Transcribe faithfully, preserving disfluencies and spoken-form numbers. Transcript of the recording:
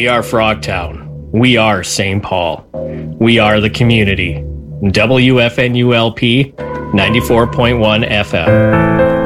We are Frogtown. We are Saint Paul. We are the community. W F N U L P ninety-four point one F M.